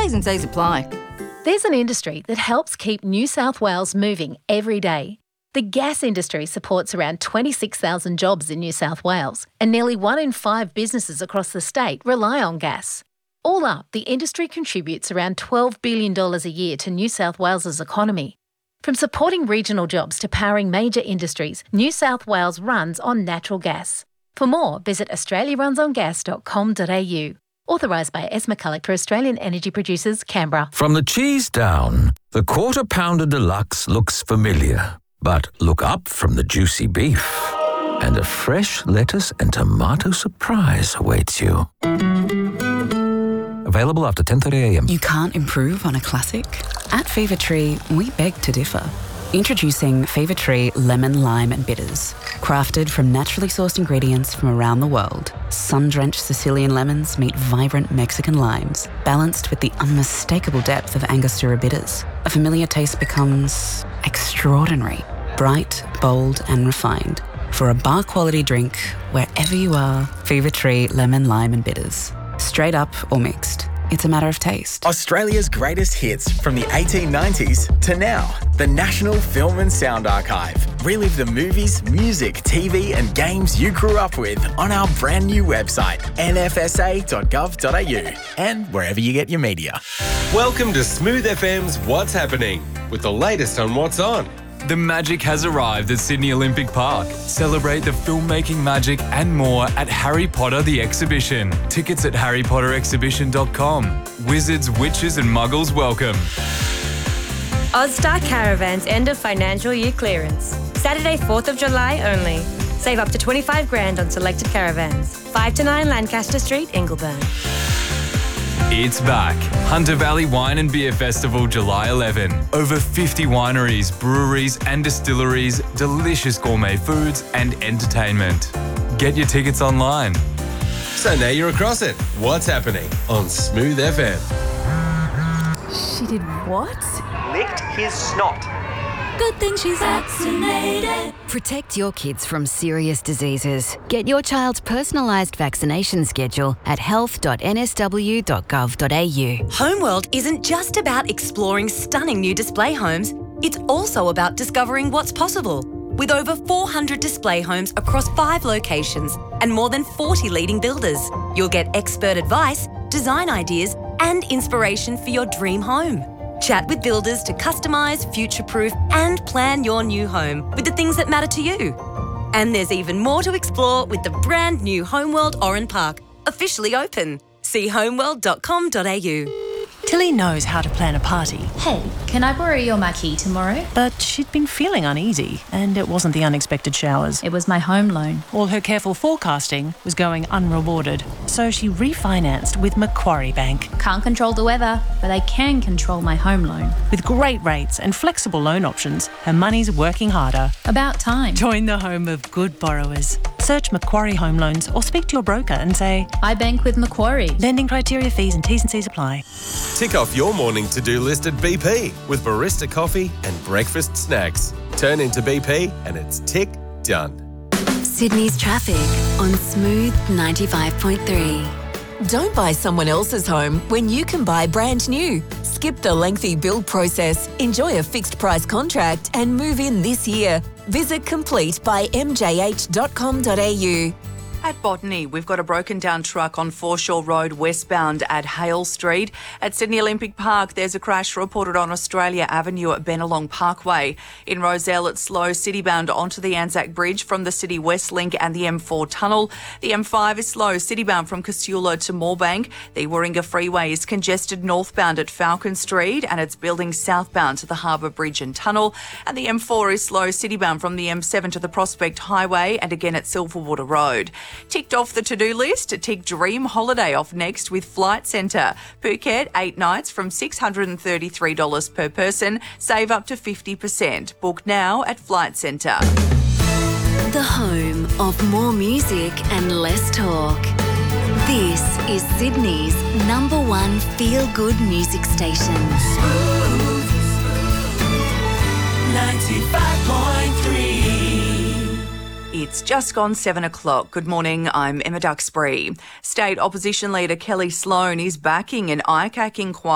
T&Cs apply. There's an industry that helps keep New South Wales moving every day. The gas industry supports around 26,000 jobs in New South Wales, and nearly 1 in 5 businesses across the state rely on gas. All up, the industry contributes around $12 billion a year to New South Wales's economy. From supporting regional jobs to powering major industries, New South Wales runs on natural gas. For more, visit australiarunsongas.com.au. Authorised by S. McCulloch for Australian Energy Producers, Canberra. From the cheese down, the Quarter Pounder Deluxe looks familiar. But look up from the juicy beef, and a fresh lettuce and tomato surprise awaits you. Available after 10:30am. You can't improve on a classic? At Fever Tree, we beg to differ. Introducing Fever Tree Lemon, Lime and Bitters. Crafted from naturally sourced ingredients from around the world, sun-drenched Sicilian lemons meet vibrant Mexican limes, balanced with the unmistakable depth of Angostura bitters. A familiar taste becomes extraordinary, bright, bold and refined. For a bar-quality drink, wherever you are, Fever Tree Lemon, Lime and Bitters. Straight up or mixed. It's a matter of taste. Australia's greatest hits from the 1890s to now. The National Film and Sound Archive. Relive the movies, music, TV and games you grew up with on our brand new website, nfsa.gov.au, and wherever you get your media. Welcome to Smooth FM's What's Happening, with the latest on what's on. The magic has arrived at Sydney Olympic Park. Celebrate the filmmaking magic and more at Harry Potter the Exhibition. Tickets at harrypotterexhibition.com. Wizards, witches and muggles welcome. Ozstar Caravans end of financial year clearance. Saturday 4th of July only. Save up to 25 grand on selected caravans. 5 to 9 Lancaster Street, Ingleburn. It's back. Hunter Valley Wine and Beer Festival, July 11. Over 50 wineries, breweries and distilleries, delicious gourmet foods and entertainment. Get your tickets online. So now you're across it. What's happening on Smooth FM? She did what? Licked his snot. Good thing she's vaccinated. Protect your kids from serious diseases. Get your child's personalised vaccination schedule at health.nsw.gov.au. Homeworld isn't just about exploring stunning new display homes, it's also about discovering what's possible. With over 400 display homes across 5 locations and more than 40 leading builders, you'll get expert advice, design ideas and inspiration for your dream home. Chat with builders to customise, future-proof and plan your new home with the things that matter to you. And there's even more to explore with the brand new Homeworld Oran Park, officially open. See homeworld.com.au. Tilly knows how to plan a party. Hey, can I borrow your marquee tomorrow? But she'd been feeling uneasy, and it wasn't the unexpected showers. It was my home loan. All her careful forecasting was going unrewarded, so she refinanced with Macquarie Bank. Can't control the weather, but I can control my home loan. With great rates and flexible loan options, her money's working harder. About time. Join the home of good borrowers. Search Macquarie Home Loans or speak to your broker and say, I bank with Macquarie. Lending criteria, fees and T's and C's apply. Tick off your morning to-do list at BP with barista coffee and breakfast snacks. Turn into BP and it's tick done. Sydney's traffic on Smooth 95.3. Don't buy someone else's home when you can buy brand new. Skip the lengthy build process, enjoy a fixed price contract and move in this year. Visit completebymjh.com.au. At Botany, we've got a broken down truck on Foreshore Road westbound at Hale Street. At Sydney Olympic Park, there's a crash reported on Australia Avenue at Bennelong Parkway. In Rozelle, it's slow citybound onto the Anzac Bridge from the City West Link and the M4 tunnel. The M5 is slow citybound from Casula to Moorebank. The Warringah Freeway is congested northbound at Falcon Street and it's building southbound to the Harbour Bridge and tunnel. And the M4 is slow citybound from the M7 to the Prospect Highway and again at Silverwater Road. Ticked off the to-do list, tick Dream Holiday off next with Flight Centre. Phuket, 8 nights from $633 per person. Save up to 50%. Book now at Flight Centre. The home of more music and less talk. This is Sydney's #1 feel-good music station. Smooth 95.3. It's just gone 7 o'clock. Good morning, I'm Emma Duxbury. State Opposition Leader Kelly Sloan is backing an ICAC inquiry